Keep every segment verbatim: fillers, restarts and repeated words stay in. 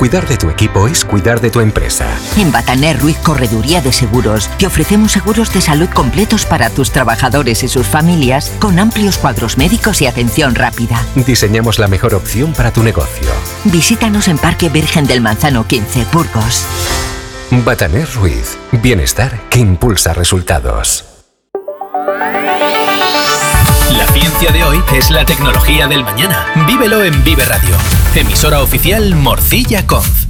Cuidar de tu equipo es cuidar de tu empresa. En Bataner Ruiz Correduría de Seguros te ofrecemos seguros de salud completos para tus trabajadores y sus familias con amplios cuadros médicos y atención rápida. Diseñamos la mejor opción para tu negocio. Visítanos en Parque Virgen del Manzano quince, Burgos. Bataner Ruiz. Bienestar que impulsa resultados. La ciencia de hoy es la tecnología del mañana. Vívelo en Vive Radio. Emisora oficial Morcilla Conf.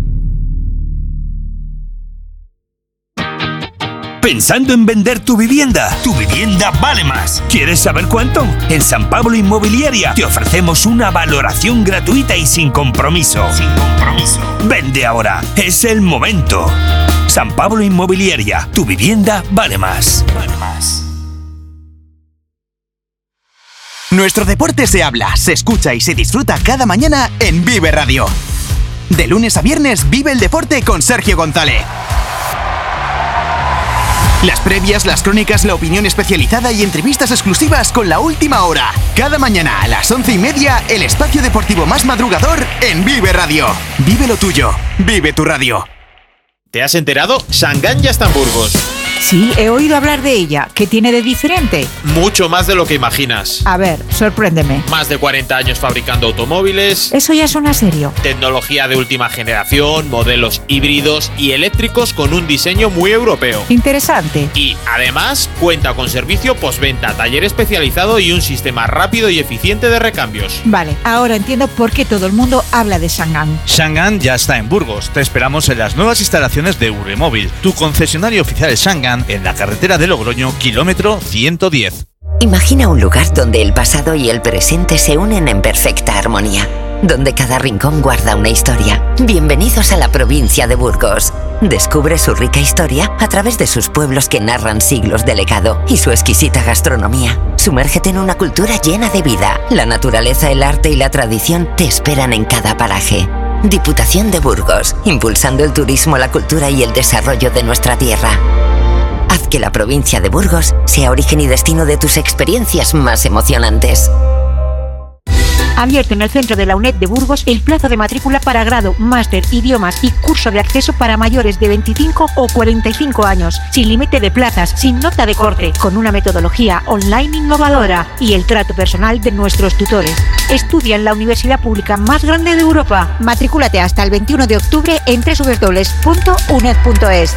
¿Pensando en vender tu vivienda? Tu vivienda vale más. ¿Quieres saber cuánto? En San Pablo Inmobiliaria te ofrecemos una valoración gratuita y sin compromiso. Sin compromiso. Vende ahora. Es el momento. San Pablo Inmobiliaria. Tu vivienda vale más. Vale más. Nuestro deporte se habla, se escucha y se disfruta cada mañana en Vive Radio. De lunes a viernes vive el deporte con Sergio González. Las previas, las crónicas, la opinión especializada y entrevistas exclusivas con la última hora. Cada mañana a las once y media, el espacio deportivo más madrugador en Vive Radio. Vive lo tuyo, vive tu radio. ¿Te has enterado? Shangan ya está en Burgos. Sí, he oído hablar de ella. ¿Qué tiene de diferente? Mucho más de lo que imaginas. A ver, sorpréndeme. Más de cuarenta años fabricando automóviles. Eso ya suena serio. Tecnología de última generación, modelos híbridos y eléctricos con un diseño muy europeo. Interesante. Y además cuenta con servicio postventa, taller especializado y un sistema rápido y eficiente de recambios. Vale, ahora entiendo por qué todo el mundo habla de Shangan. Shangan ya está en Burgos. Te esperamos en las nuevas instalaciones de Urremóvil, tu concesionario oficial Shangan, en la carretera de Logroño, kilómetro ciento diez. Imagina un lugar donde el pasado y el presente se unen en perfecta armonía, donde cada rincón guarda una historia. Bienvenidos a la provincia de Burgos. Descubre su rica historia a través de sus pueblos que narran siglos de legado y su exquisita gastronomía. Sumérgete en una cultura llena de vida. La naturaleza, el arte y la tradición te esperan en cada paraje. Diputación de Burgos, impulsando el turismo, la cultura y el desarrollo de nuestra tierra. Haz que la provincia de Burgos sea origen y destino de tus experiencias más emocionantes. Abierto en el centro de la UNED de Burgos el plazo de matrícula para grado, máster, idiomas y curso de acceso para mayores de veinticinco o cuarenta y cinco años, sin límite de plazas, sin nota de corte, con una metodología online innovadora y el trato personal de nuestros tutores. Estudia en la universidad pública más grande de Europa. Matrículate hasta el veintiuno de octubre en doble u doble u doble u punto uned punto es.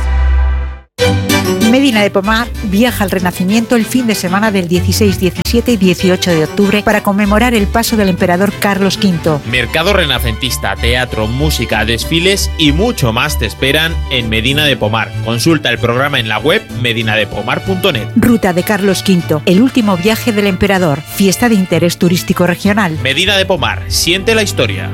Medina de Pomar viaja al Renacimiento el fin de semana del dieciséis, diecisiete y dieciocho de octubre para conmemorar el paso del emperador Carlos quinto. Mercado renacentista, teatro, música, desfiles y mucho más te esperan en Medina de Pomar. Consulta el programa en la web medina de pomar punto net. Ruta de Carlos quinto, el último viaje del emperador, fiesta de interés turístico regional. Medina de Pomar, siente la historia.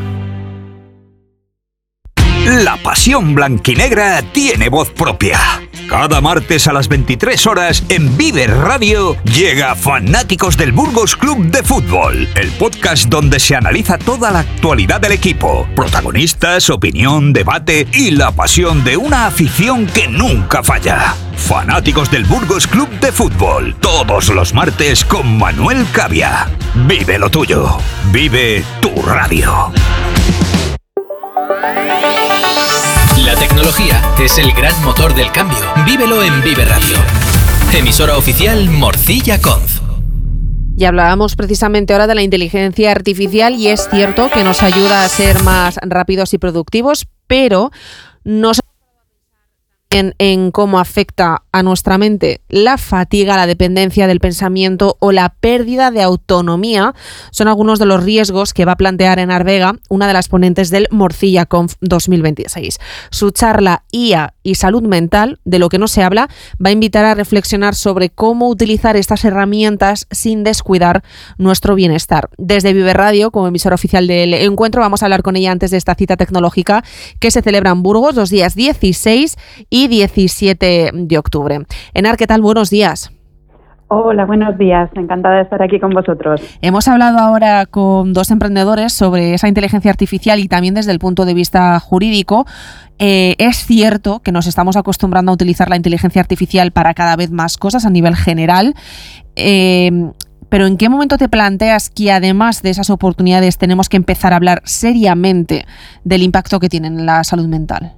La pasión blanquinegra tiene voz propia. Cada martes a las veintitrés horas en Vive Radio llega Fanáticos del Burgos Club de Fútbol, el podcast donde se analiza toda la actualidad del equipo, protagonistas, opinión, debate y la pasión de una afición que nunca falla. Fanáticos del Burgos Club de Fútbol, todos los martes con Manuel Cavia. Vive lo tuyo, vive tu radio. La tecnología es el gran motor del cambio. Vívelo en Vive Radio. Emisora oficial Morcilla Conf. Y hablábamos precisamente ahora de la inteligencia artificial y es cierto que nos ayuda a ser más rápidos y productivos, pero nos En, en cómo afecta a nuestra mente la fatiga, la dependencia del pensamiento o la pérdida de autonomía son algunos de los riesgos que va a plantear Enar Vega, una de las ponentes del Morcilla Conf dos mil veintiséis. Su charla I A y salud mental, de lo que no se habla, va a invitar a reflexionar sobre cómo utilizar estas herramientas sin descuidar nuestro bienestar. Desde Vive Radio, como emisora oficial del encuentro, vamos a hablar con ella antes de esta cita tecnológica que se celebra en Burgos los días dieciséis y diecisiete de octubre. Enar, ¿qué tal? Buenos días. Hola, buenos días. Encantada de estar aquí con vosotros. Hemos hablado ahora con dos emprendedores sobre esa inteligencia artificial y también desde el punto de vista jurídico. Eh, es cierto que nos estamos acostumbrando a utilizar la inteligencia artificial para cada vez más cosas a nivel general, eh, pero ¿en qué momento te planteas que además de esas oportunidades tenemos que empezar a hablar seriamente del impacto que tiene en la salud mental?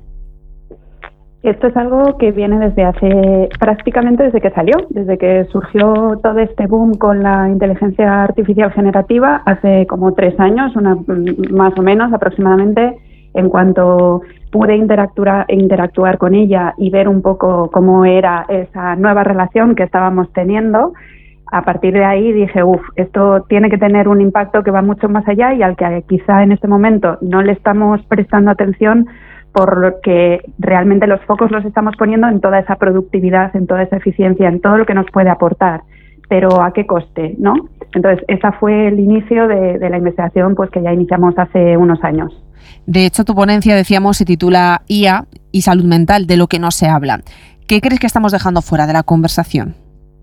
Esto es algo que viene desde hace, prácticamente desde que salió, desde que surgió todo este boom con la inteligencia artificial generativa hace como tres años, una, más o menos aproximadamente. En cuanto pude interactuar, interactuar con ella y ver un poco cómo era esa nueva relación que estábamos teniendo, a partir de ahí dije, uff, esto tiene que tener un impacto que va mucho más allá y al que quizá en este momento no le estamos prestando atención, por lo que realmente los focos los estamos poniendo en toda esa productividad, en toda esa eficiencia, en todo lo que nos puede aportar, pero ¿a qué coste?, ¿no? Entonces, ese fue el inicio de, de la investigación pues que ya iniciamos hace unos años. De hecho, tu ponencia, decíamos, se titula I A y salud mental, de lo que no se habla. ¿Qué crees que estamos dejando fuera de la conversación?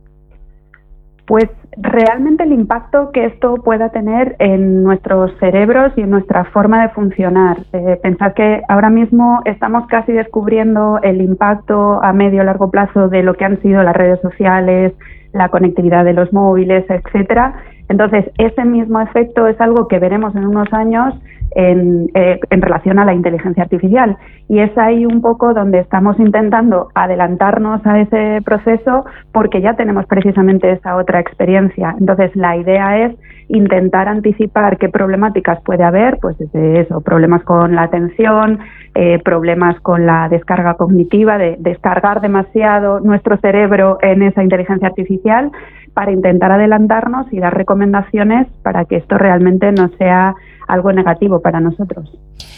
Pues realmente el impacto que esto pueda tener en nuestros cerebros y en nuestra forma de funcionar. Eh, pensad que ahora mismo estamos casi descubriendo el impacto a medio y largo plazo de lo que han sido las redes sociales, la conectividad de los móviles, etcétera. Entonces, ese mismo efecto es algo que veremos en unos años en, eh, en relación a la inteligencia artificial. Y es ahí un poco donde estamos intentando adelantarnos a ese proceso porque ya tenemos precisamente esa otra experiencia. Entonces, la idea es intentar anticipar qué problemáticas puede haber, pues desde eso, problemas con la atención, eh, problemas con la descarga cognitiva, de descargar demasiado nuestro cerebro en esa inteligencia artificial, para intentar adelantarnos y dar recomendaciones para que esto realmente no sea algo negativo para nosotros.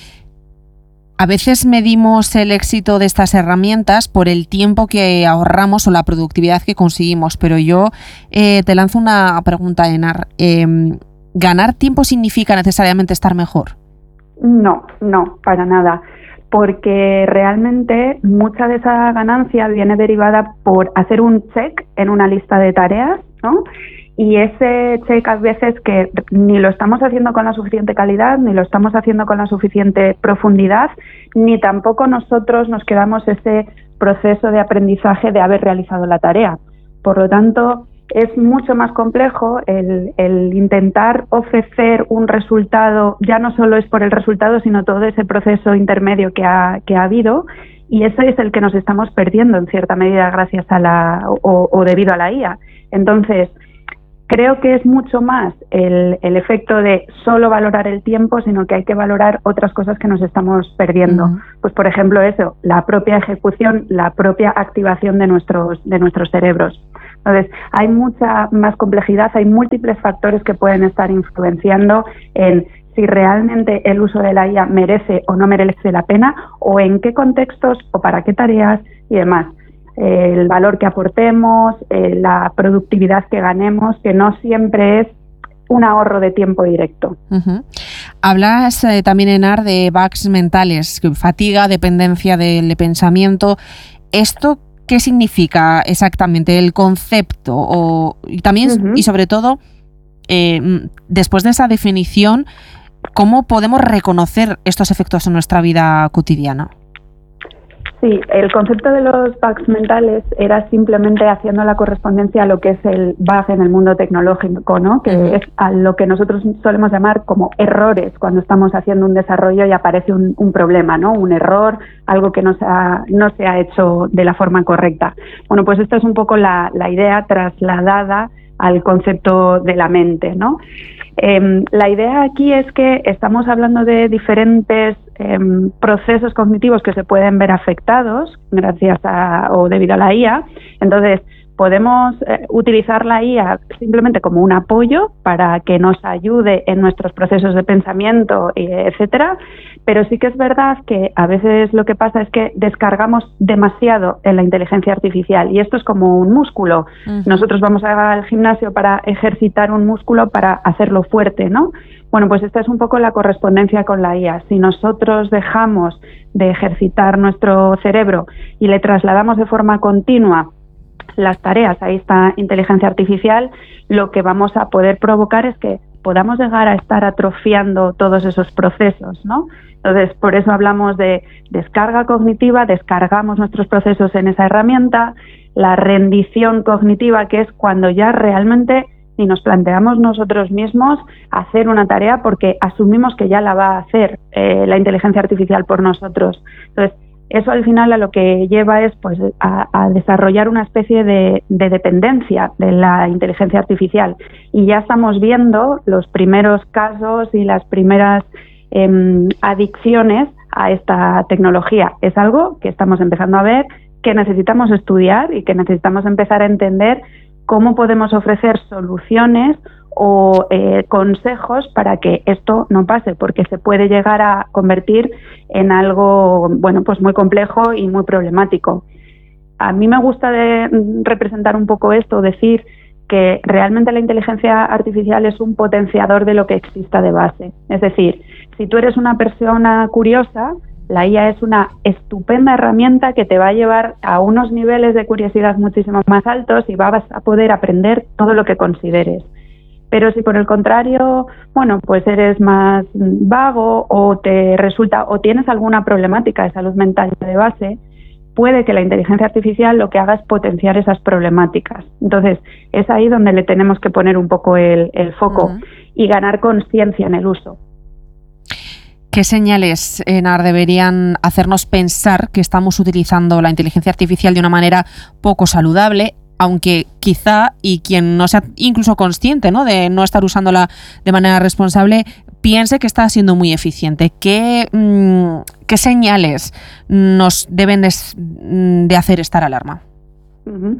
A veces medimos el éxito de estas herramientas por el tiempo que ahorramos o la productividad que conseguimos, pero yo eh, te lanzo una pregunta, Enar. Eh, ¿Ganar tiempo significa necesariamente estar mejor? No, no, para nada. Porque realmente mucha de esa ganancia viene derivada por hacer un check en una lista de tareas, ¿no? Y ese check a veces que ni lo estamos haciendo con la suficiente calidad, ni lo estamos haciendo con la suficiente profundidad, ni tampoco nosotros nos quedamos ese proceso de aprendizaje de haber realizado la tarea. Por lo tanto, es mucho más complejo el, el intentar ofrecer un resultado, ya no solo es por el resultado, sino todo ese proceso intermedio que ha, que ha habido, y ese es el que nos estamos perdiendo en cierta medida gracias a la o, o debido a la I A. Entonces, creo que es mucho más el, el efecto de solo valorar el tiempo, sino que hay que valorar otras cosas que nos estamos perdiendo. Uh-huh. Pues, por ejemplo, eso, la propia ejecución, la propia activación de nuestros, de nuestros cerebros. Entonces, hay mucha más complejidad, hay múltiples factores que pueden estar influenciando en si realmente el uso de la I A merece o no merece la pena, o en qué contextos o para qué tareas y demás. Eh, el valor que aportemos, eh, la productividad que ganemos, que no siempre es un ahorro de tiempo directo. Uh-huh. Hablas eh, también, Enar, de bugs mentales, fatiga, dependencia del pensamiento. ¿Esto qué significa exactamente el concepto? O, y también, uh-huh. y sobre todo, eh, después de esa definición, ¿cómo podemos reconocer estos efectos en nuestra vida cotidiana? Sí, el concepto de los bugs mentales era simplemente haciendo la correspondencia a lo que es el bug en el mundo tecnológico, ¿no? Que uh-huh. es a lo que nosotros solemos llamar como errores cuando estamos haciendo un desarrollo y aparece un, un problema, ¿no? Un error, algo que no se, ha, no se ha hecho de la forma correcta. Bueno, pues esta es un poco la, la idea trasladada al concepto de la mente, ¿no? Eh, la idea aquí es que estamos hablando de diferentes eh, procesos cognitivos que se pueden ver afectados gracias a o debido a la I A. Entonces, podemos eh, utilizar la I A simplemente como un apoyo para que nos ayude en nuestros procesos de pensamiento, etcétera. Pero sí que es verdad que a veces lo que pasa es que descargamos demasiado en la inteligencia artificial y esto es como un músculo. Uh-huh. Nosotros vamos al gimnasio para ejercitar un músculo para hacerlo fuerte, ¿no? Bueno, pues esta es un poco la correspondencia con la I A. Si nosotros dejamos de ejercitar nuestro cerebro y le trasladamos de forma continua las tareas a esta inteligencia artificial, lo que vamos a poder provocar es que podamos llegar a estar atrofiando todos esos procesos, ¿no? Entonces, por eso hablamos de descarga cognitiva, descargamos nuestros procesos en esa herramienta, la rendición cognitiva, que es cuando ya realmente ni nos planteamos nosotros mismos hacer una tarea porque asumimos que ya la va a hacer eh, la inteligencia artificial por nosotros. Entonces, eso al final a lo que lleva es pues a, a desarrollar una especie de, de dependencia de la inteligencia artificial. Y ya estamos viendo los primeros casos y las primeras eh, adicciones a esta tecnología. Es algo que estamos empezando a ver, que necesitamos estudiar y que necesitamos empezar a entender cómo podemos ofrecer soluciones o eh, consejos para que esto no pase, porque se puede llegar a convertir en algo, bueno, pues muy complejo y muy problemático. A mí me gusta de representar un poco esto, decir que realmente la inteligencia artificial es un potenciador de lo que exista de base. Es decir, si tú eres una persona curiosa, la I A es una estupenda herramienta que te va a llevar a unos niveles de curiosidad muchísimo más altos y vas a poder aprender todo lo que consideres. Pero si por el contrario, bueno, pues eres más vago o te resulta o tienes alguna problemática de salud mental de base, puede que la inteligencia artificial lo que haga es potenciar esas problemáticas. Entonces, es ahí donde le tenemos que poner un poco el, el foco uh-huh. y ganar conciencia en el uso. ¿Qué señales, Enar, deberían hacernos pensar que estamos utilizando la inteligencia artificial de una manera poco saludable? Aunque quizá, y quien no sea incluso consciente, ¿no?, de no estar usándola de manera responsable, piense que está siendo muy eficiente. ¿Qué, mmm, qué señales nos deben de, de hacer estar alarma? Uh-huh.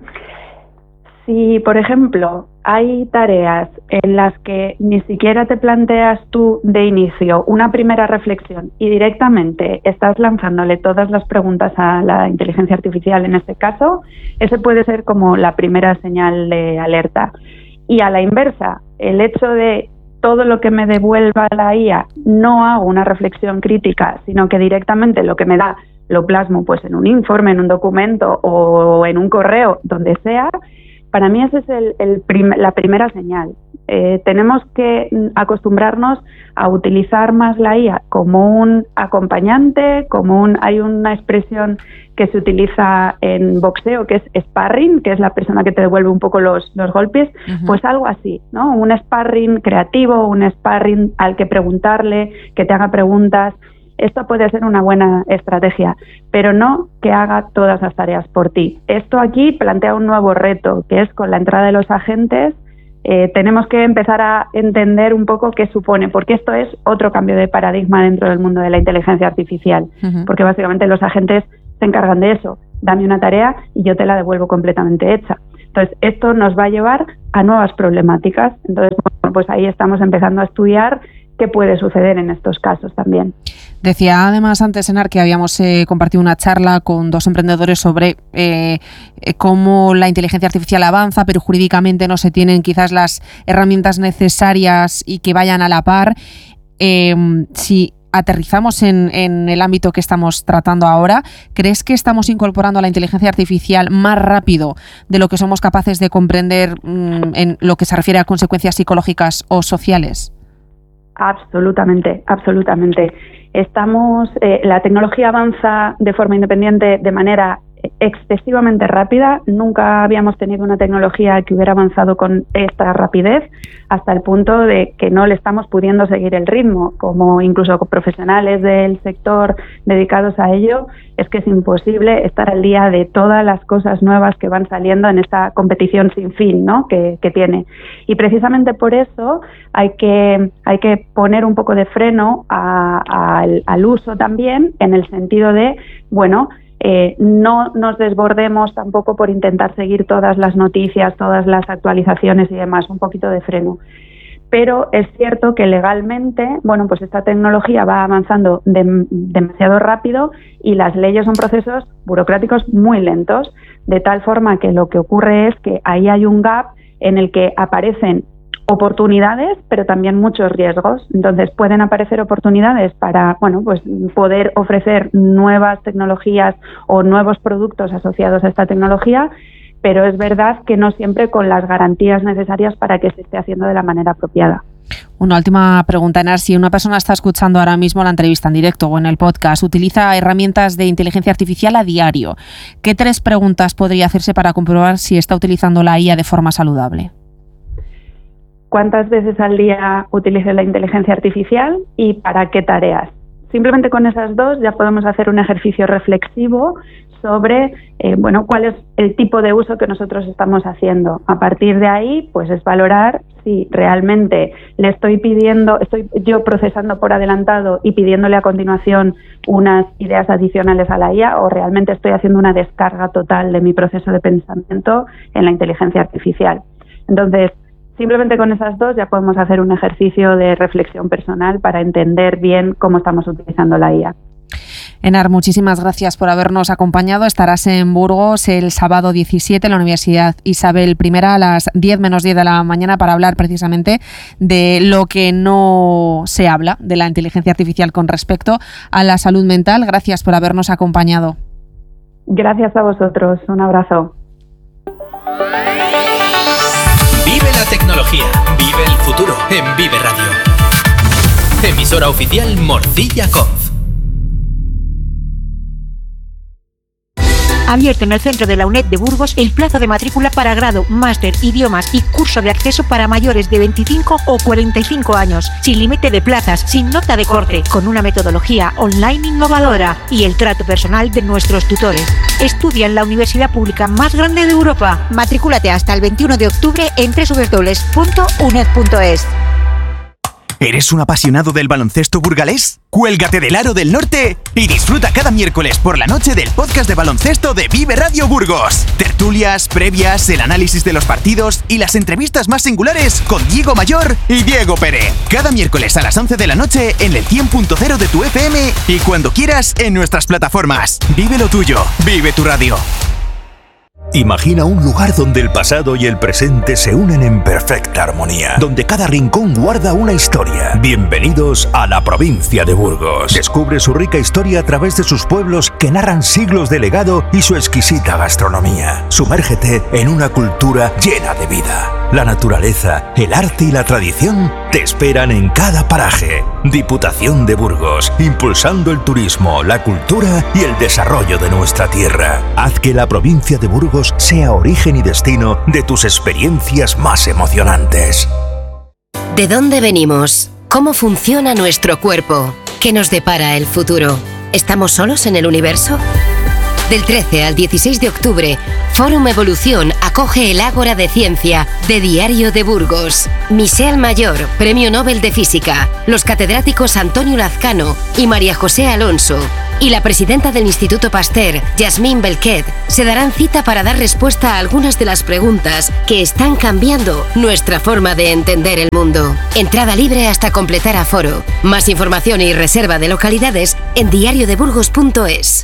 Si, por ejemplo, hay tareas en las que ni siquiera te planteas tú de inicio una primera reflexión y directamente estás lanzándole todas las preguntas a la inteligencia artificial en este caso, ese puede ser como la primera señal de alerta. Y a la inversa, el hecho de todo lo que me devuelva la I A no hago una reflexión crítica, sino que directamente lo que me da lo plasmo pues en un informe, en un documento o en un correo, donde sea. Para mí esa es el, el prim- la primera señal. Eh, tenemos que acostumbrarnos a utilizar más la I A como un acompañante, como un hay una expresión que se utiliza en boxeo que es sparring, que es la persona que te devuelve un poco los, los golpes, uh-huh. pues algo así, ¿no? Un sparring creativo, un sparring al que preguntarle, que te haga preguntas. Esto puede ser una buena estrategia, pero no que haga todas las tareas por ti. Esto aquí plantea un nuevo reto, que es con la entrada de los agentes, eh, tenemos que empezar a entender un poco qué supone, porque esto es otro cambio de paradigma dentro del mundo de la inteligencia artificial, uh-huh. porque básicamente los agentes se encargan de eso. Dame una tarea y yo te la devuelvo completamente hecha. Entonces, esto nos va a llevar a nuevas problemáticas. Entonces, bueno, pues ahí estamos empezando a estudiar qué puede suceder en estos casos también. Decía además antes, Enar, que habíamos eh, compartido una charla con dos emprendedores sobre eh, eh, cómo la inteligencia artificial avanza, pero jurídicamente no se tienen quizás las herramientas necesarias y que vayan a la par. Eh, si aterrizamos en, en el ámbito que estamos tratando ahora, ¿crees que estamos incorporando a la inteligencia artificial más rápido de lo que somos capaces de comprender mmm, en lo que se refiere a consecuencias psicológicas o sociales? Absolutamente, absolutamente. Estamos, eh, la tecnología avanza de forma independiente de manera excesivamente rápida. Nunca habíamos tenido una tecnología que hubiera avanzado con esta rapidez, hasta el punto de que no le estamos pudiendo seguir el ritmo, como incluso con profesionales del sector dedicados a ello. Es que es imposible estar al día de todas las cosas nuevas que van saliendo en esta competición sin fin, ¿no?, que, que tiene. Y precisamente por eso hay que, hay que poner un poco de freno a, a, al, al uso también, en el sentido de, bueno, Eh, no nos desbordemos tampoco por intentar seguir todas las noticias, todas las actualizaciones y demás, un poquito de freno. Pero es cierto que legalmente, bueno, pues esta tecnología va avanzando de, demasiado rápido y las leyes son procesos burocráticos muy lentos, de tal forma que lo que ocurre es que ahí hay un gap en el que aparecen oportunidades, pero también muchos riesgos. Entonces pueden aparecer oportunidades para, bueno, pues poder ofrecer nuevas tecnologías o nuevos productos asociados a esta tecnología, pero es verdad que no siempre con las garantías necesarias para que se esté haciendo de la manera apropiada. Una última pregunta, Enar. Si una persona está escuchando ahora mismo la entrevista en directo o en el podcast, utiliza herramientas de inteligencia artificial a diario, ¿qué tres preguntas podría hacerse para comprobar si está utilizando la I A de forma saludable? cuántas veces al día utilizo la inteligencia artificial y para qué tareas. Simplemente con esas dos ya podemos hacer un ejercicio reflexivo sobre eh, bueno, cuál es el tipo de uso que nosotros estamos haciendo. A partir de ahí, pues es valorar si realmente le estoy pidiendo, estoy yo procesando por adelantado y pidiéndole a continuación unas ideas adicionales a la I A, o realmente estoy haciendo una descarga total de mi proceso de pensamiento en la inteligencia artificial. Entonces, simplemente con esas dos ya podemos hacer un ejercicio de reflexión personal para entender bien cómo estamos utilizando la I A. Enar, muchísimas gracias por habernos acompañado. Estarás en Burgos el sábado diecisiete en la Universidad Isabel I a las diez menos diez de la mañana para hablar precisamente de lo que no se habla de la inteligencia artificial con respecto a la salud mental. Gracias por habernos acompañado. Gracias a vosotros. Un abrazo. Vive la tecnología, vive el futuro en Vive Radio. Emisora oficial Morcilla Conf. Abierto en el centro de la UNED de Burgos el plazo de matrícula para grado, máster, idiomas y curso de acceso para mayores de veinticinco o cuarenta y cinco años, sin límite de plazas, sin nota de corte, con una metodología online innovadora y el trato personal de nuestros tutores. Estudia en la universidad pública más grande de Europa. Matricúlate hasta el veintiuno de octubre en doble u doble u doble u punto uned punto es. ¿Eres un apasionado del baloncesto burgalés? Cuélgate del Aro del Norte y disfruta cada miércoles por la noche del podcast de baloncesto de Vive Radio Burgos. Tertulias, previas, el análisis de los partidos y las entrevistas más singulares con Diego Mayor y Diego Pérez. Cada miércoles a las once de la noche en el cien punto cero de tu F M y cuando quieras en nuestras plataformas. Vive lo tuyo, vive tu radio. Imagina un lugar donde el pasado y el presente se unen en perfecta armonía, donde cada rincón guarda una historia. Bienvenidos a la provincia de Burgos. Descubre su rica historia a través de sus pueblos que narran siglos de legado y su exquisita gastronomía. Sumérgete en una cultura llena de vida. La naturaleza, el arte y la tradición te esperan en cada paraje. Diputación de Burgos, impulsando el turismo, la cultura y el desarrollo de nuestra tierra. Haz que la provincia de Burgos sea origen y destino de tus experiencias más emocionantes. ¿De dónde venimos? ¿Cómo funciona nuestro cuerpo? ¿Qué nos depara el futuro? ¿Estamos solos en el universo? Del trece al dieciséis de octubre, Fórum Evolución acoge el Ágora de Ciencia de Diario de Burgos. Michel Mayor, Premio Nobel de Física, los catedráticos Antonio Lazcano y María José Alonso y la presidenta del Instituto Pasteur, Yasmín Belquet, se darán cita para dar respuesta a algunas de las preguntas que están cambiando nuestra forma de entender el mundo. Entrada libre hasta completar aforo. Más información y reserva de localidades en diario de burgos punto es.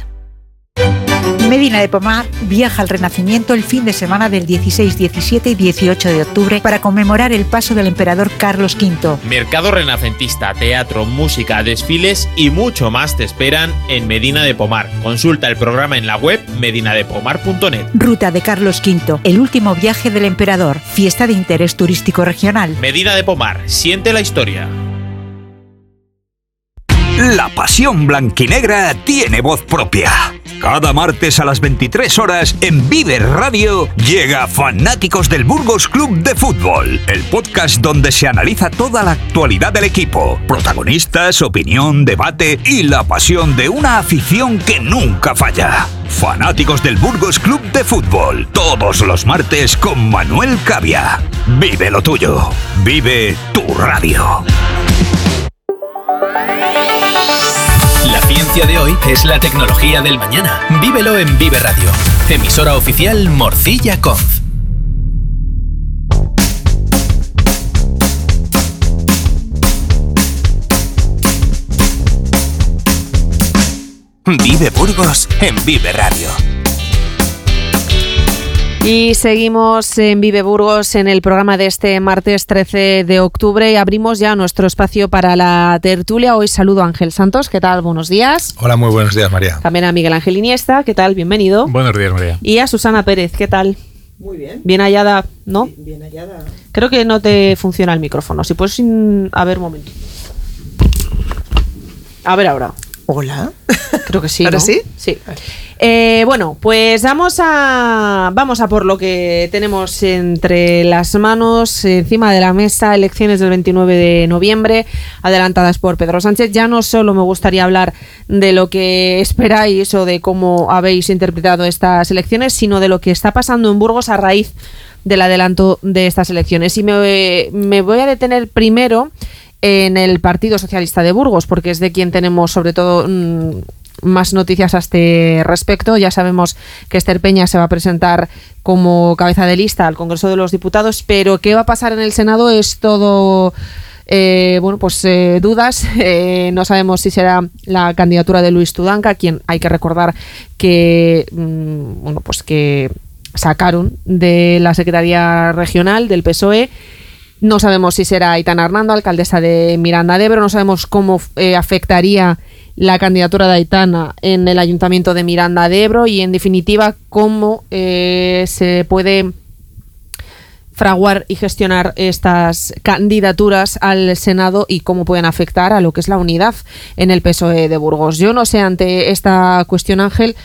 Medina de Pomar viaja al Renacimiento el fin de semana del dieciséis, diecisiete y dieciocho de octubre para conmemorar el paso del emperador Carlos quinto. Mercado renacentista, teatro, música, desfiles y mucho más te esperan en Medina de Pomar. Consulta el programa en la web medina de pomar punto net. Ruta de Carlos quinto, el último viaje del emperador, fiesta de interés turístico regional. Medina de Pomar, siente la historia. La pasión blanquinegra tiene voz propia. Cada martes a las veintitrés horas en Vive Radio llega Fanáticos del Burgos Club de Fútbol, el podcast donde se analiza toda la actualidad del equipo, protagonistas, opinión, debate y la pasión de una afición que nunca falla. Fanáticos del Burgos Club de Fútbol, todos los martes con Manuel Cavia. Vive lo tuyo, vive tu radio. La ciencia de hoy es la tecnología del mañana. Vívelo en Vive Radio. Emisora oficial Morcilla Conf. Vive Burgos en Vive Radio. Y seguimos en Vive Burgos en el programa de este martes trece de octubre y abrimos ya nuestro espacio para la tertulia. Hoy saludo a Ángel Santos, ¿qué tal? Buenos días. Hola, muy buenos días, María. También a Miguel Ángel Iniesta, ¿qué tal? Bienvenido. Buenos días, María. Y a Susana Pérez, ¿qué tal? Muy bien. Bien hallada, ¿no? Sí, bien hallada. Creo que no te funciona el micrófono, si puedes... Sin... A ver, un momento. A ver ahora. Hola. Creo que sí, ¿Ahora ¿no? sí? Sí. Eh, bueno, pues vamos a vamos a por lo que tenemos entre las manos, encima de la mesa, elecciones del veintinueve de noviembre, adelantadas por Pedro Sánchez. Ya no solo me gustaría hablar de lo que esperáis o de cómo habéis interpretado estas elecciones, sino de lo que está pasando en Burgos a raíz del adelanto de estas elecciones. Y me, me voy a detener primero en el Partido Socialista de Burgos, porque es de quien tenemos sobre todo mmm, más noticias a este respecto. Ya sabemos que Esther Peña se va a presentar como cabeza de lista al Congreso de los Diputados, pero qué va a pasar en el Senado es todo... Eh, bueno, pues eh, dudas. Eh, no sabemos si será la candidatura de Luis Tudanca, quien hay que recordar que mmm, bueno, pues que sacaron de la Secretaría Regional del P S O E. No sabemos si será Aitana Hernando, alcaldesa de Miranda de Ebro. No sabemos cómo eh, afectaría la candidatura de Aitana en el Ayuntamiento de Miranda de Ebro y, en definitiva, cómo eh, se puede fraguar y gestionar estas candidaturas al Senado y cómo pueden afectar a lo que es la unidad en el P S O E de Burgos. Yo no sé, ante esta cuestión, Ángel,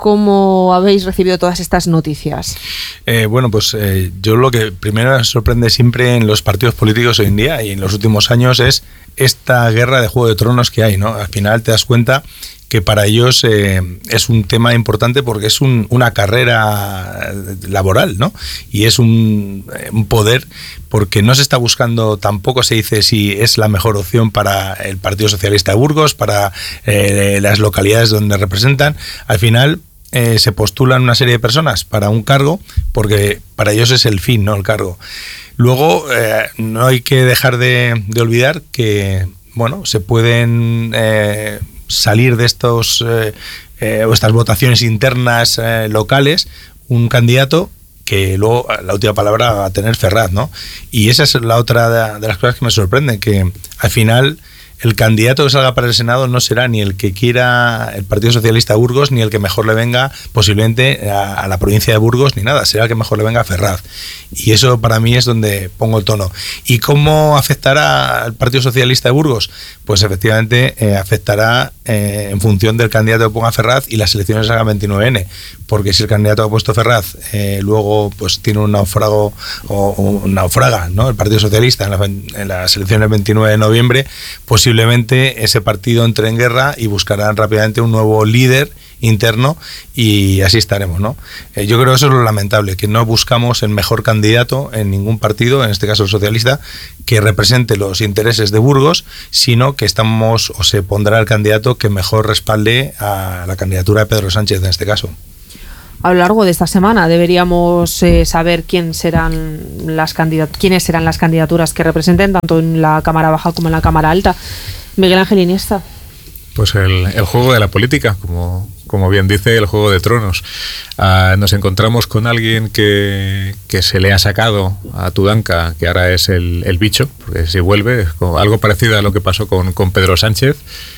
¿cómo habéis recibido todas estas noticias? Eh, bueno, pues eh, yo lo que primero me sorprende siempre en los partidos políticos hoy en día y en los últimos años es esta guerra de Juego de Tronos que hay, ¿no? Al final te das cuenta que para ellos eh, es un tema importante porque es un, una carrera laboral, ¿no? Y es un, un poder, porque no se está buscando, tampoco se dice si es la mejor opción para el Partido Socialista de Burgos, para eh, las localidades donde representan. Al final eh, se postulan una serie de personas para un cargo, porque para ellos es el fin, ¿no? El cargo. Luego, eh, no hay que dejar de, de olvidar que, bueno, se pueden... Eh, salir de estos eh, eh, estas votaciones internas eh, locales un candidato que luego la última palabra va a tener Ferraz, ¿no? Y esa es la otra de, de las cosas que me sorprenden, que al final el candidato que salga para el Senado no será ni el que quiera el Partido Socialista de Burgos, ni el que mejor le venga posiblemente a, a la provincia de Burgos, ni nada, será el que mejor le venga a Ferraz. Y eso para mí es donde pongo el tono. ¿Y cómo afectará al Partido Socialista de Burgos? Pues efectivamente eh, afectará eh, en función del candidato que ponga Ferraz y las elecciones hagan veintinueve ene, porque si el candidato que ha puesto Ferraz eh, luego pues tiene un naufrago o, o un naufraga, ¿no? El Partido Socialista en, la, en las elecciones del veintinueve de noviembre, pues posiblemente ese partido entre en guerra y buscarán rápidamente un nuevo líder interno y así estaremos, ¿no? Eh, yo creo que eso es lo lamentable, que no buscamos el mejor candidato en ningún partido, en este caso el socialista, que represente los intereses de Burgos, sino que estamos o se pondrá el candidato que mejor respalde a la candidatura de Pedro Sánchez en este caso. A lo largo de esta semana deberíamos eh, saber quién serán las candidat- quiénes serán las candidaturas que representen tanto en la Cámara Baja como en la Cámara Alta. Miguel Ángel Iniesta. Pues el, el juego de la política, como, como bien dice, el Juego de Tronos. Uh, nos encontramos con alguien que, que se le ha sacado a Tudanca, que ahora es el, el bicho, porque si vuelve, es como algo parecido a lo que pasó con, con Pedro Sánchez.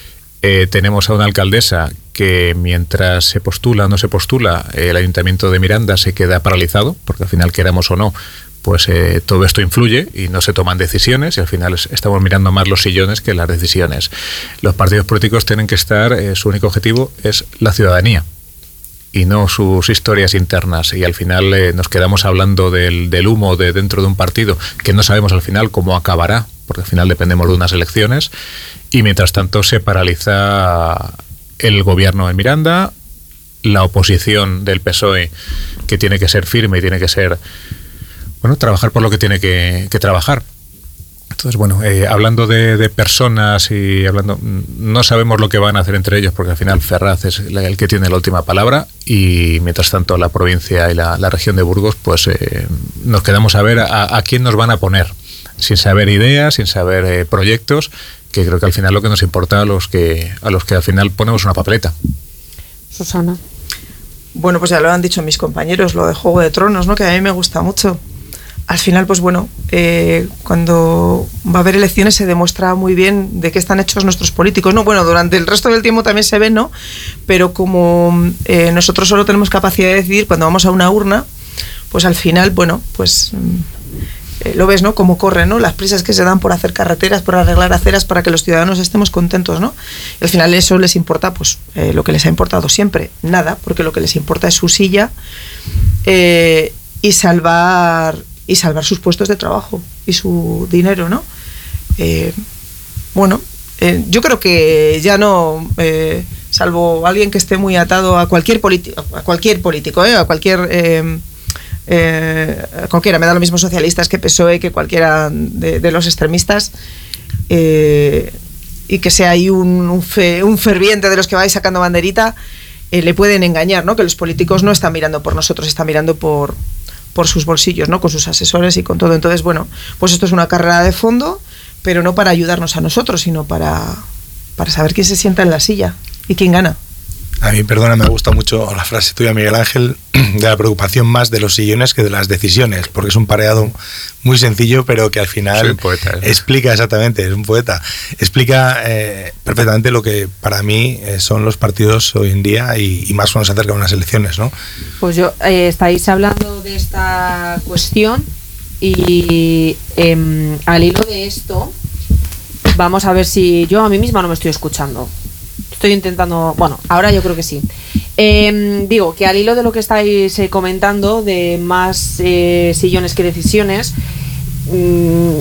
Eh, tenemos a una alcaldesa que mientras se postula o no se postula, el Ayuntamiento de Miranda se queda paralizado, porque al final, queramos o no, pues eh, todo esto influye y no se toman decisiones y al final es, estamos mirando más los sillones que las decisiones. Los partidos políticos tienen que estar, eh, su único objetivo es la ciudadanía y no sus historias internas, y al final eh, nos quedamos hablando del, del humo de dentro de un partido que no sabemos al final cómo acabará, porque al final dependemos de unas elecciones, y mientras tanto se paraliza el gobierno en Miranda, la oposición del P S O E, que tiene que ser firme y tiene que ser, bueno, trabajar por lo que tiene que, que trabajar. Entonces, bueno, eh, hablando de, de personas y hablando, no sabemos lo que van a hacer entre ellos, porque al final Ferraz es el que tiene la última palabra, y mientras tanto la provincia y la, la región de Burgos, pues eh, nos quedamos a ver a, a quién nos van a poner, sin saber ideas, sin saber eh, proyectos, que creo que al final lo que nos importa a los que a los que al final ponemos una papeleta. Susana. Bueno, pues ya lo han dicho mis compañeros, lo de Juego de Tronos, ¿no? Que a mí me gusta mucho. Al final, pues bueno, eh, cuando va a haber elecciones se demuestra muy bien de qué están hechos nuestros políticos, ¿no? Bueno, durante el resto del tiempo también se ve, ¿no? Pero como eh, nosotros solo tenemos capacidad de decidir cuando vamos a una urna, pues al final, bueno, pues eh, lo ves, ¿no? Cómo corren, ¿no? Las prisas que se dan por hacer carreteras, por arreglar aceras para que los ciudadanos estemos contentos, ¿no? Y al final eso les importa, pues, eh, lo que les ha importado siempre, nada, porque lo que les importa es su silla eh, y salvar y salvar sus puestos de trabajo y su dinero, ¿no? Eh, bueno, eh, yo creo que ya no, eh, salvo alguien que esté muy atado a cualquier político, a cualquier político, ¿eh? a cualquier eh, eh, cualquiera, me da lo mismo socialistas que P S O E, que cualquiera de, de los extremistas, eh, y que sea ahí un, un, fe, un ferviente de los que vais sacando banderita, eh, le pueden engañar, ¿no? Que los políticos no están mirando por nosotros, están mirando por, por sus bolsillos, ¿no? Con sus asesores y con todo. Entonces, bueno, pues esto es una carrera de fondo, pero no para ayudarnos a nosotros, sino para, para saber quién se sienta en la silla y quién gana. A mí, perdona, me gusta mucho la frase tuya, Miguel Ángel, de la preocupación más de los sillones que de las decisiones, porque es un pareado muy sencillo, pero que al final Soy un poeta, ¿eh? explica exactamente, es un poeta, explica eh, perfectamente lo que para mí eh, son los partidos hoy en día y, y más cuando se acercan unas elecciones, ¿no? Pues yo, eh, estáis hablando de esta cuestión y eh, al hilo de esto, vamos a ver si yo a mí misma no me estoy escuchando. Estoy intentando, bueno, ahora yo creo que sí. Eh, digo que al hilo de lo que estáis eh, comentando, de más eh, sillones que decisiones, mmm,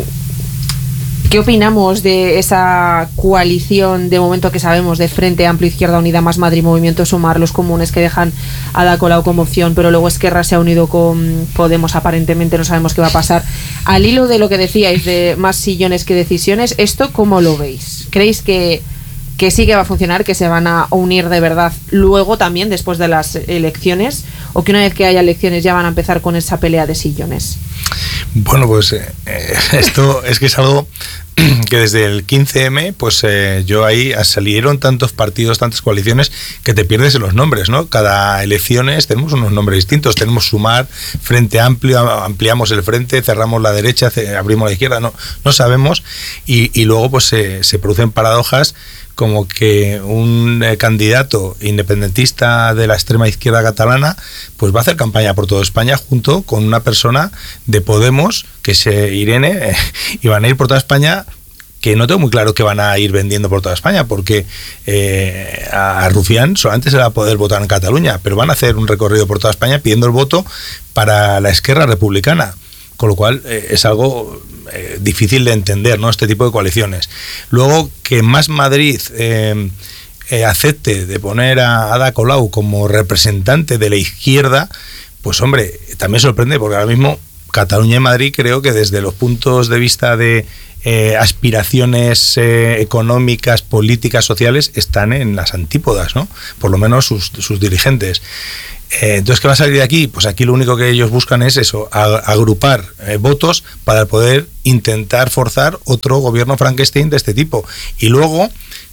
¿qué opinamos de esa coalición de momento que sabemos de Frente Amplio, Izquierda Unida, Más Madrid, Movimiento Sumar, los comunes que dejan a Ada Colau como opción, pero luego Esquerra se ha unido con Podemos, aparentemente no sabemos qué va a pasar? Al hilo de lo que decíais de más sillones que decisiones, ¿esto cómo lo veis? ¿Creéis que que sí que va a funcionar, que se van a unir de verdad luego también después de las elecciones, o que una vez que haya elecciones ya van a empezar con esa pelea de sillones? Bueno, pues eh, esto es que es algo que desde el quince eme, pues eh, yo ahí salieron tantos partidos, tantas coaliciones, que te pierdes en los nombres, ¿no? Cada elecciones tenemos unos nombres distintos, tenemos Sumar, Frente Amplio, ampliamos el frente, cerramos la derecha, abrimos la izquierda, no, no sabemos, y, y luego pues se, se producen paradojas como que un eh, candidato independentista de la extrema izquierda catalana pues va a hacer campaña por toda España junto con una persona de Podemos, que es eh, Irene, eh, y van a ir por toda España, que no tengo muy claro que van a ir vendiendo por toda España, porque eh, a Rufián solamente se va a poder votar en Cataluña, pero van a hacer un recorrido por toda España pidiendo el voto para la Esquerra Republicana, con lo cual eh, es algo eh, difícil de entender, ¿no? Este tipo de coaliciones. Luego, que Más Madrid eh, eh, acepte de poner a Ada Colau como representante de la izquierda, pues hombre, también sorprende, porque ahora mismo Cataluña y Madrid, creo que desde los puntos de vista de eh, aspiraciones eh, económicas, políticas, sociales, están en las antípodas, ¿no? Por lo menos sus, sus dirigentes. Eh, entonces, ¿qué va a salir de aquí? Pues aquí lo único que ellos buscan es eso, a, agrupar eh, votos para poder intentar forzar otro gobierno Frankenstein de este tipo. Y luego,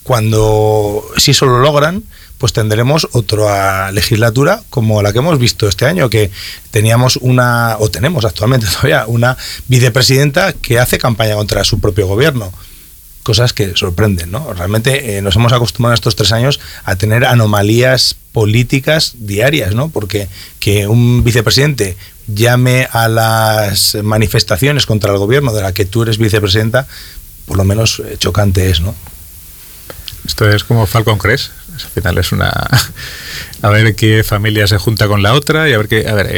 cuando si eso lo logran, pues tendremos otra legislatura como la que hemos visto este año, que teníamos una, o tenemos actualmente todavía, una vicepresidenta que hace campaña contra su propio gobierno. Cosas que sorprenden, ¿no? Realmente eh, nos hemos acostumbrado estos tres años a tener anomalías políticas diarias, ¿no? Porque que un vicepresidente llame a las manifestaciones contra el gobierno de la que tú eres vicepresidenta, por lo menos eh, chocante es, ¿no? Esto es como Falcon Crest. Al final es una... a ver qué familia se junta con la otra y a ver qué... A ver,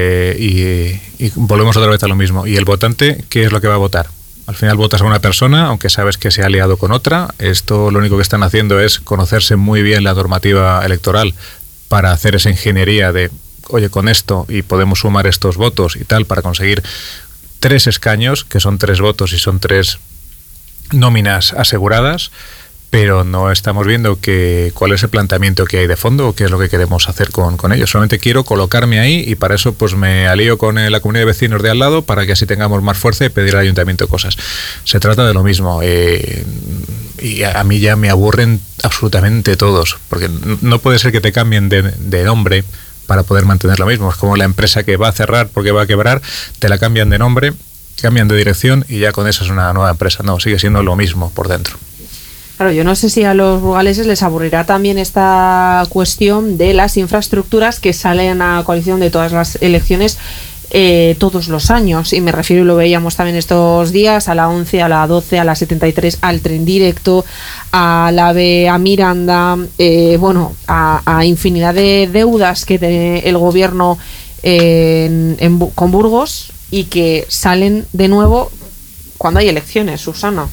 eh, y, y volvemos otra vez a lo mismo. ¿Y el votante qué es lo que va a votar? Al final votas a una persona, aunque sabes que se ha aliado con otra. Esto lo único que están haciendo es conocerse muy bien la normativa electoral para hacer esa ingeniería de, oye, con esto y podemos sumar estos votos y tal, para conseguir tres escaños, que son tres votos y son tres nóminas aseguradas, pero no estamos viendo que, cuál es el planteamiento que hay de fondo o qué es lo que queremos hacer con, con ellos. Solamente quiero colocarme ahí y para eso pues me alío con la comunidad de vecinos de al lado para que así tengamos más fuerza y pedir al ayuntamiento cosas. Se trata de lo mismo. Eh, y a, a mí ya me aburren absolutamente todos, porque no puede ser que te cambien de, de nombre para poder mantener lo mismo. Es como la empresa que va a cerrar porque va a quebrar, te la cambian de nombre, cambian de dirección y ya con eso es una nueva empresa. No, sigue siendo lo mismo por dentro. Claro, yo no sé si a los burgaleses les aburrirá también esta cuestión de las infraestructuras que salen a coalición de todas las elecciones. eh, todos los años, y me refiero, y lo veíamos también estos días, a la once, a la doce, a la setenta y tres, al tren directo, a la AVE, a Miranda, eh, bueno, a, a infinidad de deudas que tiene el gobierno eh, en, en, con Burgos, y que salen de nuevo cuando hay elecciones, Susana.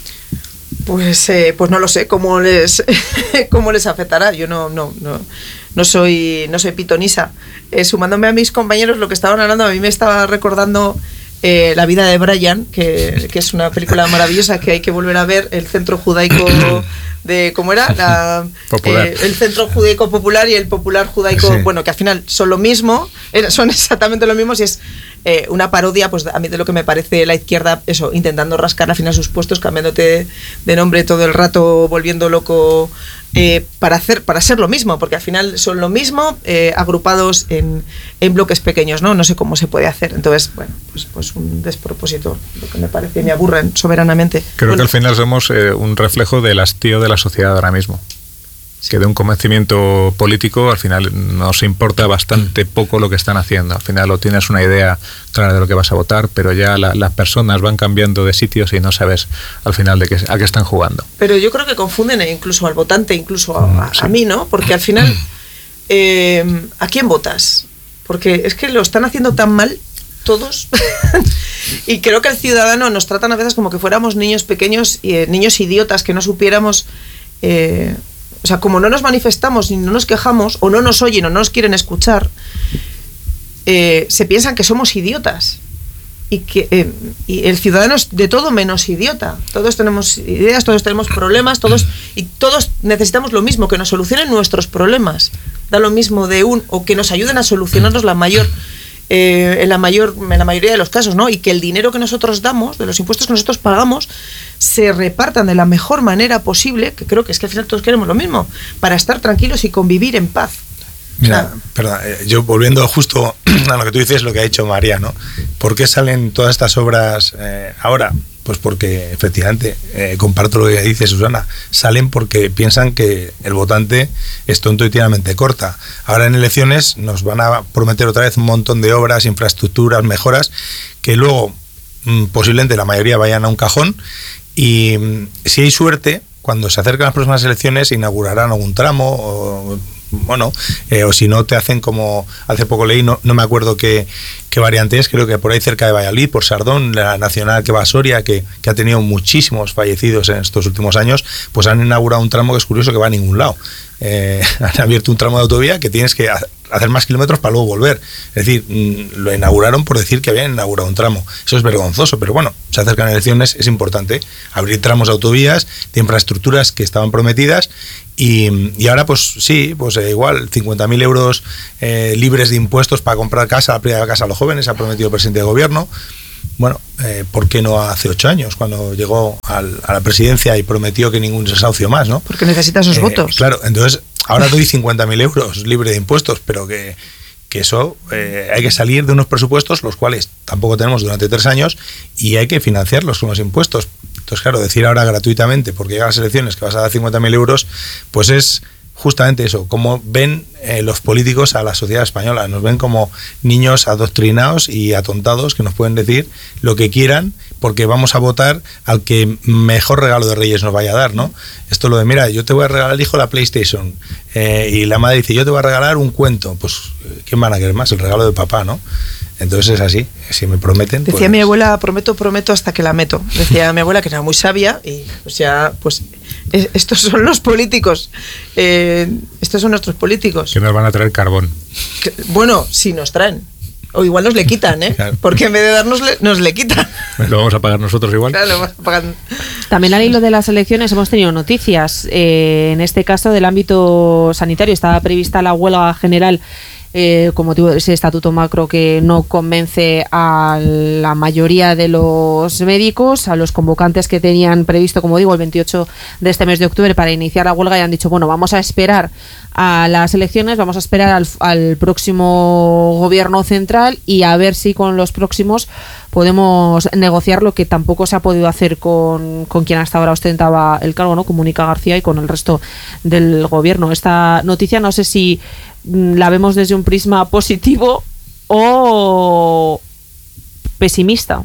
Pues, eh, pues no lo sé cómo les cómo les afectará. Yo no no no no soy no soy pitonisa. Eh, sumándome a mis compañeros, lo que estaban hablando, a mí me estaba recordando eh, La vida de Brian, que, que es una película maravillosa que hay que volver a ver. El Centro Judaico de ¿cómo era? La, eh, el Centro Judaico Popular y el Popular Judaico, sí. Bueno, que al final son lo mismo, son exactamente lo mismo, y es Eh, una parodia, pues a mí de lo que me parece la izquierda, eso, intentando rascar al final sus puestos, cambiándote de nombre todo el rato, volviendo loco eh, para hacer, para ser lo mismo, porque al final son lo mismo, eh, agrupados en, en bloques pequeños, ¿no? No sé cómo se puede hacer. Entonces, bueno, pues, pues un despropósito, lo que me parece, me aburren soberanamente. Creo bueno, que al final somos eh, un reflejo del hastío de la sociedad ahora mismo. Que de un convencimiento político al final nos importa bastante poco lo que están haciendo. Al final lo tienes una idea clara de lo que vas a votar, pero ya la, las personas van cambiando de sitios y no sabes al final de qué, a qué están jugando. Pero yo creo que confunden incluso al votante, incluso a, a, sí. a mí, ¿no? Porque al final, eh, ¿a quién votas? Porque es que lo están haciendo tan mal todos y creo que el ciudadano nos tratan a veces como que fuéramos niños pequeños, y eh, niños idiotas que no supiéramos... Eh, O sea, como no nos manifestamos y no nos quejamos, o no nos oyen o no nos quieren escuchar, eh, se piensan que somos idiotas. Y que eh, y el ciudadano es de todo menos idiota. Todos tenemos ideas, todos tenemos problemas, todos y todos necesitamos lo mismo, que nos solucionen nuestros problemas. Da lo mismo de un, o que nos ayuden a solucionarnos la mayor... Eh, en la mayor en la mayoría de los casos, ¿no? Y que el dinero que nosotros damos, de los impuestos que nosotros pagamos, se repartan de la mejor manera posible, que creo que es que al final todos queremos lo mismo, para estar tranquilos y convivir en paz. Mira, o sea, perdón, yo volviendo justo a lo que tú dices, lo que ha dicho María, ¿no? ¿Por qué salen todas estas obras eh, ahora? Pues porque efectivamente, eh, comparto lo que dice Susana, salen porque piensan que el votante es tonto y tiene la mente corta. Ahora en elecciones nos van a prometer otra vez un montón de obras, infraestructuras, mejoras, que luego mmm, posiblemente la mayoría vayan a un cajón, y mmm, si hay suerte, cuando se acercan las próximas elecciones inaugurarán algún tramo, o bueno, eh, o si no te hacen como hace poco leí, no, no me acuerdo qué, qué variante es, creo que por ahí cerca de Valladolid, por Sardón, la nacional que va a Soria, que, que ha tenido muchísimos fallecidos en estos últimos años, pues han inaugurado un tramo que es curioso, que va a ningún lado. Eh, han abierto un tramo de autovía que tienes que hacer más kilómetros para luego volver. Es decir, mmm, lo inauguraron por decir que habían inaugurado un tramo. Eso es vergonzoso, pero bueno, se acercan elecciones, es importante abrir tramos de autovías, de infraestructuras que estaban prometidas. Y, y ahora pues sí, pues eh, igual cincuenta mil euros eh, libres de impuestos para comprar casa, la primera casa a los jóvenes, ha prometido el presidente de gobierno. Bueno, eh, ¿por qué no hace ocho años, cuando llegó al, a la presidencia y prometió que ningún desahucio más, ¿no? Porque necesita esos eh, votos. Claro, entonces ahora doy cincuenta mil euros libre de impuestos, pero que, que eso eh, hay que salir de unos presupuestos, los cuales tampoco tenemos durante tres años, y hay que financiarlos con los impuestos. Entonces, claro, decir ahora gratuitamente, porque llegan las elecciones, que vas a dar cincuenta mil euros, pues es justamente eso, como ven eh, los políticos a la sociedad española. Nos ven como niños adoctrinados y atontados que nos pueden decir lo que quieran, porque vamos a votar al que mejor regalo de Reyes nos vaya a dar, ¿no? Esto lo de, mira, yo te voy a regalar, hijo, la PlayStation, eh, y la madre dice, yo te voy a regalar un cuento. Pues, ¿quién van a querer más? El regalo de papá, ¿no? Entonces es así, si me prometen... Decía pues... mi abuela, prometo, prometo hasta que la meto. Decía mi abuela, que era muy sabia, y pues ya, pues es, estos son los políticos, eh, estos son nuestros políticos. Que nos van a traer carbón. Que, bueno, si nos traen. O igual nos le quitan, ¿eh? Claro. Porque en vez de darnos, nos le quitan. ¿Lo vamos a pagar nosotros igual? Claro, lo vamos a pagar. También al hilo de las elecciones hemos tenido noticias. Eh, en este caso, del ámbito sanitario, estaba prevista la huelga general eh, con motivo de ese estatuto macro que no convence a la mayoría de los médicos, a los convocantes que tenían previsto, como digo, el veintiocho de este mes de octubre para iniciar la huelga, y han dicho, bueno, vamos a esperar a las elecciones, vamos a esperar al, al próximo gobierno central y a ver si con los próximos podemos negociar, lo que tampoco se ha podido hacer con, con quien hasta ahora ostentaba el cargo, ¿no? Con Mónica García, y con el resto del gobierno. Esta noticia no sé si la vemos desde un prisma positivo o pesimista?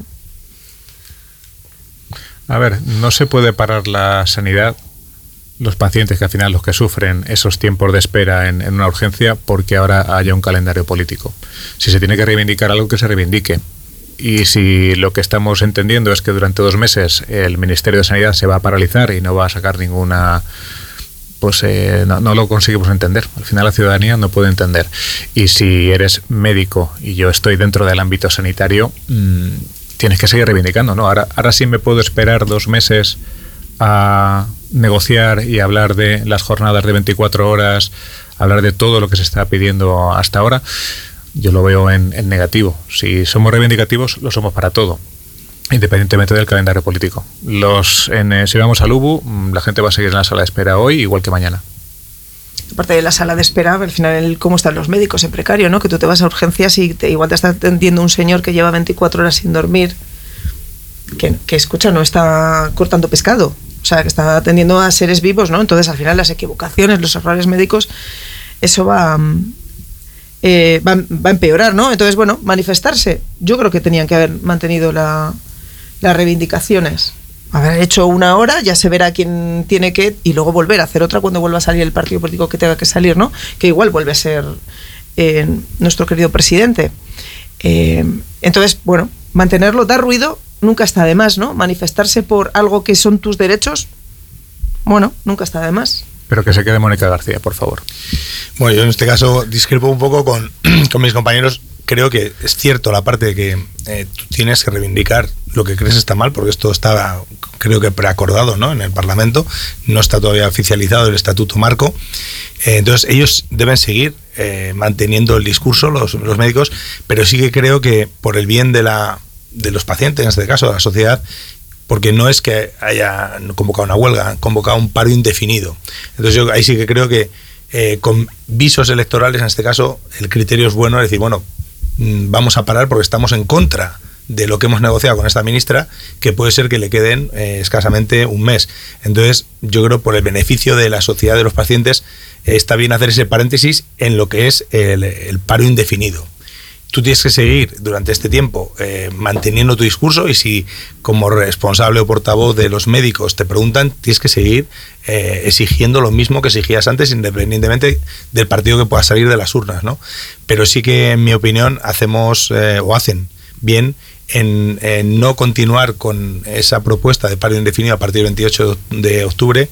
A ver, no se puede parar la sanidad, los pacientes que al final los que sufren esos tiempos de espera en, en una urgencia porque ahora haya un calendario político. Si se tiene que reivindicar algo, que se reivindique. Y si lo que estamos entendiendo es que durante dos meses el Ministerio de Sanidad se va a paralizar y no va a sacar ninguna... pues eh, no, no lo conseguimos entender. Al final la ciudadanía no puede entender. Y si eres médico y yo estoy dentro del ámbito sanitario, mmm, tienes que seguir reivindicando, ¿no? Ahora, ahora sí me puedo esperar dos meses a negociar y hablar de las jornadas de veinticuatro horas, hablar de todo lo que se está pidiendo hasta ahora. Yo lo veo en, en negativo. Si somos reivindicativos, lo somos para todo, independientemente del calendario político. Los en, eh, si vamos al U B U, la gente va a seguir en la sala de espera hoy, igual que mañana. Aparte de la sala de espera, al final, cómo están los médicos en precario, ¿no? Que tú te vas a urgencias y te, igual te está atendiendo un señor que lleva veinticuatro horas sin dormir, que, que escucha, no está cortando pescado, o sea, que está atendiendo a seres vivos, ¿no? Entonces, al final, las equivocaciones, los errores médicos, eso va, eh, va, va a empeorar, ¿no? Entonces, bueno, manifestarse. Yo creo que tenían que haber mantenido la, las reivindicaciones. Haber hecho una hora, ya se verá quién tiene que, y luego volver a hacer otra cuando vuelva a salir el partido político que tenga que salir, ¿no? Que igual vuelve a ser eh, nuestro querido presidente. Eh, entonces, bueno, mantenerlo, dar ruido, nunca está de más, ¿no? Manifestarse por algo que son tus derechos, bueno, nunca está de más. Pero que se quede Mónica García, por favor. Bueno, yo en este caso discrepo un poco con, con mis compañeros. Creo que es cierto la parte de que eh, tú tienes que reivindicar lo que crees está mal, porque esto está, creo que preacordado, ¿no? En el Parlamento, no está todavía oficializado el estatuto marco. Eh, entonces ellos deben seguir eh, manteniendo el discurso, los, los médicos, pero sí que creo que por el bien de la de los pacientes, en este caso de la sociedad, porque no es que haya convocado una huelga, han convocado un paro indefinido. Entonces yo ahí sí que creo que eh, con visos electorales, en este caso, el criterio es bueno, es decir, bueno, vamos a parar porque estamos en contra de lo que hemos negociado con esta ministra, que puede ser que le queden eh, escasamente un mes. Entonces, yo creo por el beneficio de la sociedad, de los pacientes, eh, está bien hacer ese paréntesis en lo que es el, el paro indefinido. Tú tienes que seguir durante este tiempo eh, manteniendo tu discurso, y si como responsable o portavoz de los médicos te preguntan, tienes que seguir eh, exigiendo lo mismo que exigías antes, independientemente del partido que pueda salir de las urnas, ¿no? Pero sí que, en mi opinión, hacemos eh, o hacen bien en, en no continuar con esa propuesta de paro indefinido a partir del veintiocho de octubre,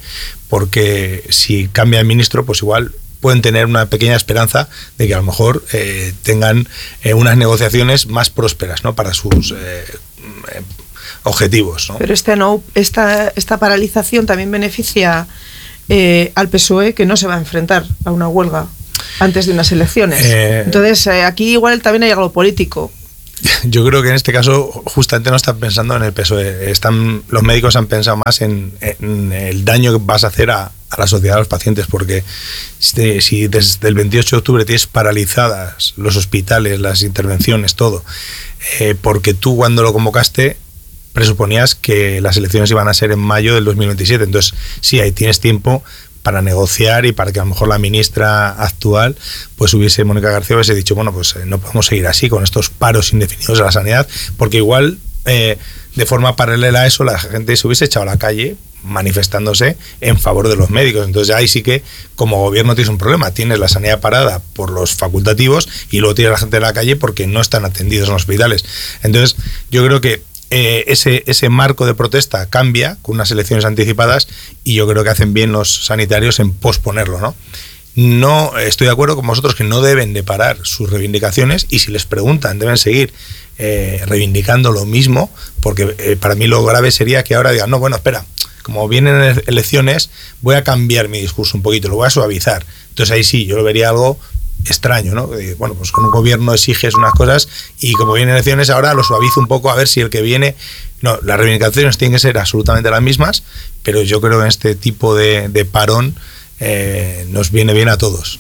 porque si cambia el ministro, pues igual pueden tener una pequeña esperanza de que a lo mejor eh, tengan eh, unas negociaciones más prósperas, ¿no? Para sus eh, eh, objetivos, ¿no? Pero este no, esta, esta paralización también beneficia eh, al P S O E, que no se va a enfrentar a una huelga antes de unas elecciones. Eh, Entonces, eh, aquí igual también hay algo político. Yo creo que en este caso justamente no están pensando en el P S O E. Están, los médicos han pensado más en, en el daño que vas a hacer a, a la sociedad, a los pacientes, porque si, si desde el veintiocho de octubre tienes paralizadas los hospitales, las intervenciones, todo, eh, porque tú cuando lo convocaste presuponías que las elecciones iban a ser en mayo del dos mil veintisiete. Entonces, sí, ahí tienes tiempo para negociar y para que a lo mejor la ministra actual, pues hubiese, Mónica García, hubiese dicho, bueno, pues eh, no podemos seguir así con estos paros indefinidos de la sanidad, porque igual eh, de forma paralela a eso la gente se hubiese echado a la calle manifestándose en favor de los médicos. Entonces ahí sí que como gobierno tienes un problema, tienes la sanidad parada por los facultativos y luego tienes a la gente en la calle porque no están atendidos en los hospitales. Entonces yo creo que Eh, ese, ese marco de protesta cambia con unas elecciones anticipadas, y yo creo que hacen bien los sanitarios en posponerlo, ¿no? No estoy de acuerdo con vosotros que no deben de parar sus reivindicaciones, y si les preguntan deben seguir eh, reivindicando lo mismo, porque eh, para mí lo grave sería que ahora digan, no, bueno, espera, como vienen elecciones voy a cambiar mi discurso un poquito, lo voy a suavizar. Entonces ahí sí, yo lo vería algo extraño, ¿no? Bueno, pues con un gobierno exiges unas cosas y como vienen elecciones ahora lo suavizo un poco a ver si el que viene... No, las reivindicaciones tienen que ser absolutamente las mismas, pero yo creo que en este tipo de, de parón eh, nos viene bien a todos.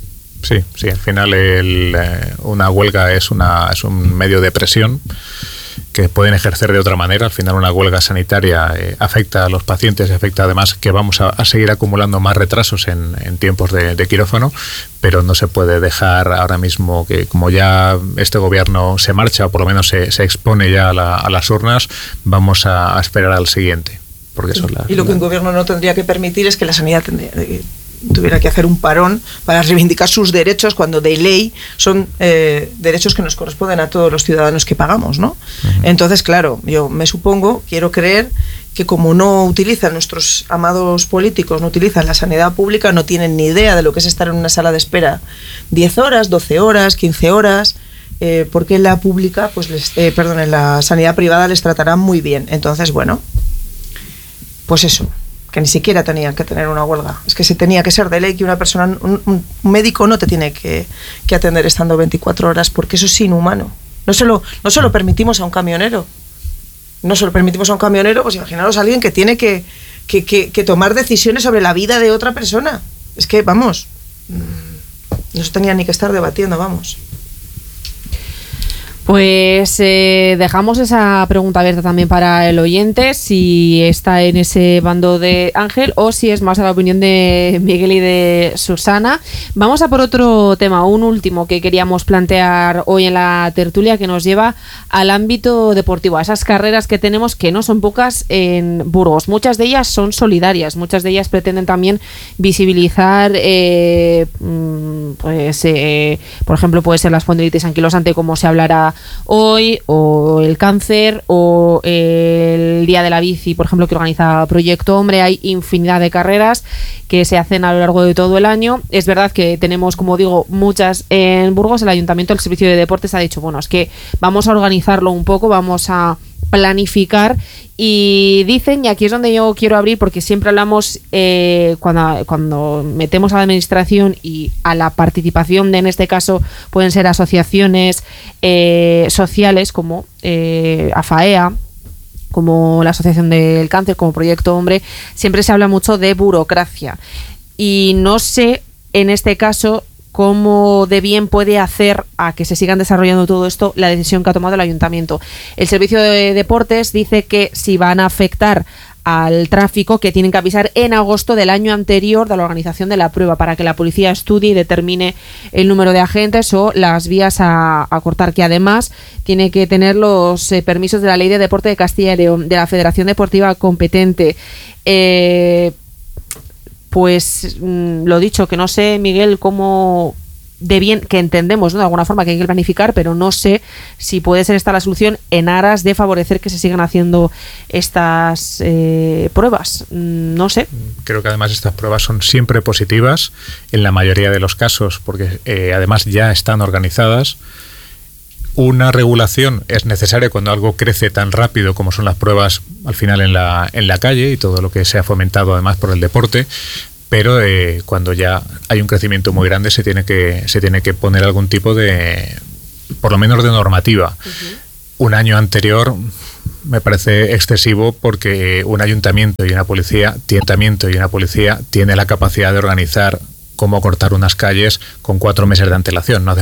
Sí, sí, al final el, eh, una huelga es, una, es un medio de presión que pueden ejercer de otra manera. Al final una huelga sanitaria eh, afecta a los pacientes, afecta además que vamos a, a seguir acumulando más retrasos en, en tiempos de, de quirófano, pero no se puede dejar ahora mismo que, como ya este gobierno se marcha, o por lo menos se, se expone ya a, la, a las urnas, vamos a, a esperar al siguiente. Porque son la, y lo que un gobierno no tendría que permitir es que la sanidad tendría, eh, tuviera que hacer un parón para reivindicar sus derechos cuando de ley son eh, derechos que nos corresponden a todos los ciudadanos que pagamos, ¿no? Uh-huh. Entonces, claro, yo me supongo, quiero creer que como no utilizan nuestros amados políticos, no utilizan la sanidad pública, no tienen ni idea de lo que es estar en una sala de espera diez horas, doce horas, quince horas, eh, porque en la pública, pues les, eh, perdón, en la sanidad privada les tratarán muy bien. Entonces, bueno, pues eso, que ni siquiera tenían que tener una huelga. Es que se tenía que ser de ley que una persona, un, un médico no te tiene que, que atender estando veinticuatro horas, porque eso es inhumano. No se lo, no se lo permitimos a un camionero. No se lo permitimos a un camionero, pues imaginaros a alguien que tiene que, que, que, que tomar decisiones sobre la vida de otra persona. Es que, vamos, no se tenía ni que estar debatiendo, vamos. Pues eh, dejamos esa pregunta abierta también para el oyente, si está en ese bando de Ángel o si es más a la opinión de Miguel y de Susana. Vamos a por otro tema, un último que queríamos plantear hoy en la tertulia, que nos lleva al ámbito deportivo, a esas carreras que tenemos, que no son pocas en Burgos. Muchas de ellas son solidarias, muchas de ellas pretenden también visibilizar, eh, pues, eh, por ejemplo, puede ser la espondilitis anquilosante, como se hablará hoy, o el cáncer, o el Día de la Bici, por ejemplo, que organiza Proyecto Hombre. Hay infinidad de carreras que se hacen a lo largo de todo el año. Es verdad que tenemos, como digo, muchas en Burgos. El Ayuntamiento, el Servicio de Deportes ha dicho, bueno, es que vamos a organizarlo un poco, vamos a planificar, y dicen, y aquí es donde yo quiero abrir, porque siempre hablamos eh, cuando, cuando metemos a la administración y a la participación de, en este caso pueden ser asociaciones eh, sociales como eh, AFAEA, como la Asociación del Cáncer, como Proyecto Hombre, siempre se habla mucho de burocracia, y no sé en este caso cómo de bien puede hacer a que se sigan desarrollando todo esto la decisión que ha tomado el Ayuntamiento. El Servicio de Deportes dice que si van a afectar al tráfico, que tienen que avisar en agosto del año anterior de la organización de la prueba, para que la policía estudie y determine el número de agentes o las vías a, a cortar, que además tiene que tener los eh, permisos de la Ley de Deporte de Castilla y León, de la Federación Deportiva competente. Eh... Pues mmm, lo dicho, que no sé, Miguel, cómo de bien, que entendemos, ¿no?, de alguna forma que hay que planificar, pero no sé si puede ser esta la solución en aras de favorecer que se sigan haciendo estas eh, pruebas. No sé. Creo que además estas pruebas son siempre positivas en la mayoría de los casos, porque eh, además ya están organizadas. Una regulación es necesaria cuando algo crece tan rápido como son las pruebas al final en la, en la calle, y todo lo que se ha fomentado además por el deporte, pero eh, cuando ya hay un crecimiento muy grande se tiene que, se tiene que poner algún tipo de, por lo menos de normativa. Uh-huh. Un año anterior me parece excesivo, porque un ayuntamiento y una policía, ayuntamiento y una policía tiene la capacidad de organizar cómo cortar unas calles con cuatro meses de antelación. No hace